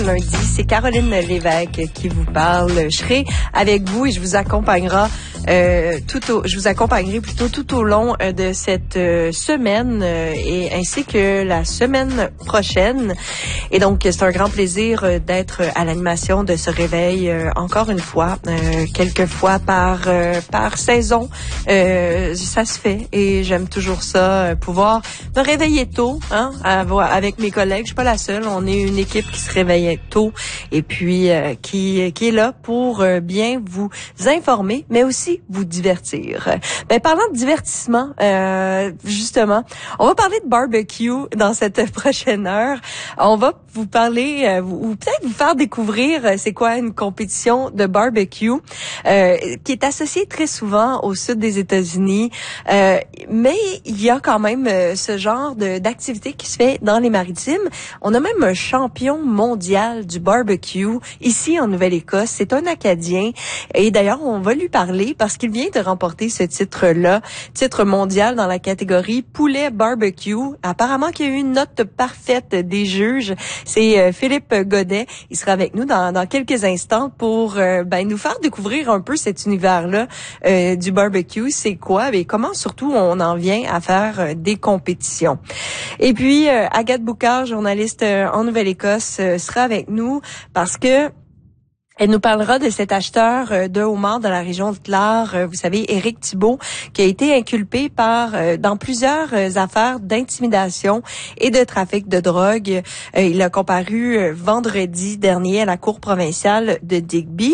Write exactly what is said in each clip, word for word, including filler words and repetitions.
le lundi, c'est Caroline Lévesque qui vous parle. Je serai avec vous et je vous accompagnera euh, tout au, je vous accompagnerai plutôt tout au long euh, de cette euh, semaine euh, et ainsi que la semaine prochaine. Et donc, c'est un grand plaisir euh, d'être à l'animation de ce réveil euh, encore une fois, euh, quelques fois par euh, par saison. Euh, ça se fait et j'aime toujours ça, euh, pouvoir me réveiller tôt, hein, avec mes collègues. Je suis pas la seule. On est une équipe qui se réveille tôt et puis euh, qui qui est là pour euh, bien vous informer, mais aussi vous divertir. Ben parlant de divertissement, euh, justement, on va parler de barbecue dans cette prochaine heure. On va vous parler euh, ou peut-être vous faire découvrir euh, c'est quoi une compétition de barbecue euh, qui est associée très souvent au sud des États-Unis, euh, mais il y a quand même euh, ce genre de d'activité qui se fait dans les maritimes. On a même un champion mondial du barbecue ici en Nouvelle-Écosse. C'est un Acadien et d'ailleurs on va lui parler parce qu'il vient de remporter ce titre-là, titre mondial dans la catégorie poulet barbecue. Apparemment qu'il y a eu une note parfaite des juges. C'est euh, Philippe Godet. Il sera avec nous dans, dans quelques instants pour euh, ben, nous faire découvrir un peu cet univers-là euh, du barbecue. C'est quoi et comment surtout on en vient à faire euh, des compétitions. Et puis euh, Agathe Boucard, journaliste euh, en Nouvelle-Écosse, euh, sera avec nous parce que elle nous parlera de cet acheteur de homards de la région de Clare, vous savez, Éric Thibault, qui a été inculpé par dans plusieurs affaires d'intimidation et de trafic de drogue. Il a comparu vendredi dernier à la cour provinciale de Digby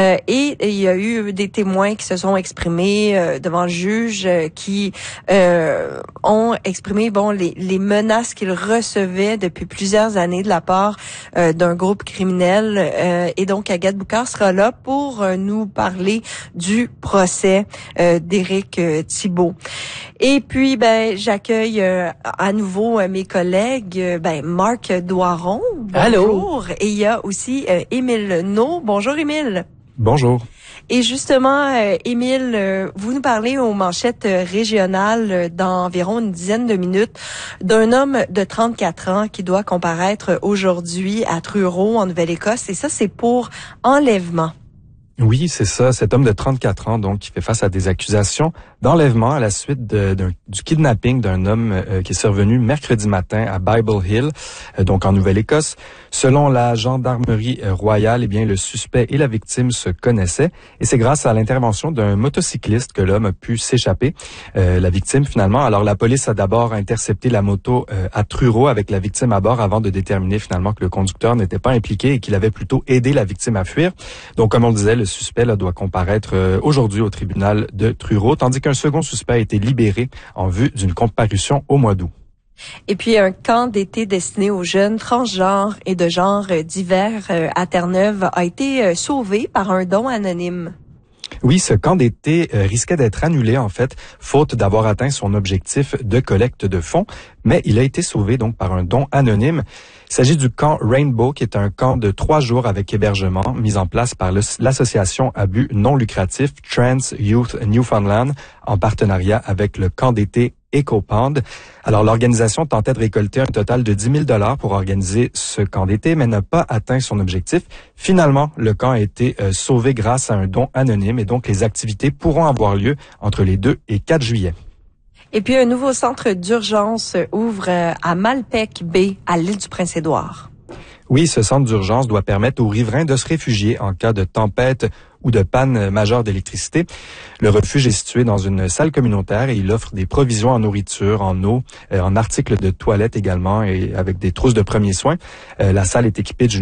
et il y a eu des témoins qui se sont exprimés devant le juge qui euh, ont exprimé bon les, les menaces qu'il recevait depuis plusieurs années de la part euh, d'un groupe criminel euh, et donc Agathe Boucard sera là pour euh, nous parler du procès euh, d'Éric euh, Thibault. Et puis, ben, j'accueille euh, à nouveau euh, mes collègues, euh, ben, Marc Doiron. Bonjour. Allô. Et il y a aussi euh, Émile No. Bonjour, Émile. Bonjour. Et justement, euh, Émile, euh, vous nous parlez aux manchettes euh, régionales euh, dans environ une dizaine de minutes d'un homme de trente-quatre ans qui doit comparaître aujourd'hui à Truro en Nouvelle-Écosse. Et ça, c'est pour enlèvement. Oui, c'est ça. Cet homme de trente-quatre ans, donc, qui fait face à des accusations d'enlèvement à la suite de, de, du kidnapping d'un homme euh, qui est survenu mercredi matin à Bible Hill, euh, donc en Nouvelle-Écosse. Selon la gendarmerie royale, eh bien, le suspect et la victime se connaissaient et c'est grâce à l'intervention d'un motocycliste que l'homme a pu s'échapper. Euh, la victime, finalement. Alors, la police a d'abord intercepté la moto euh, à Truro avec la victime à bord avant de déterminer finalement que le conducteur n'était pas impliqué et qu'il avait plutôt aidé la victime à fuir. Donc, comme on le disait, le suspect là, doit comparaître euh, aujourd'hui au tribunal de Truro, tandis qu'un second suspect a été libéré en vue d'une comparution au mois d'août. Et puis, un camp d'été destiné aux jeunes transgenres et de genres divers euh, à Terre-Neuve a été euh, sauvé par un don anonyme. Oui, ce camp d'été euh, risquait d'être annulé, en fait, faute d'avoir atteint son objectif de collecte de fonds, mais il a été sauvé donc par un don anonyme. Il s'agit du camp Rainbow, qui est un camp de trois jours avec hébergement mis en place par le, l'association à but non lucratif Trans Youth Newfoundland en partenariat avec le camp d'été EcoPond. Alors, l'organisation tentait de récolter un total de dix mille dollars pour organiser ce camp d'été, mais n'a pas atteint son objectif. Finalement, le camp a été euh, sauvé grâce à un don anonyme et donc les activités pourront avoir lieu entre les deux et quatre juillet. Et puis, un nouveau centre d'urgence ouvre à Malpec Bay, à l'île du Prince-Édouard. Oui, ce centre d'urgence doit permettre aux riverains de se réfugier en cas de tempête ou de panne majeure d'électricité. Le refuge est situé dans une salle communautaire et il offre des provisions en nourriture, en eau, euh, en articles de toilette également et avec des trousses de premiers soins. Euh, la salle est équipée d'une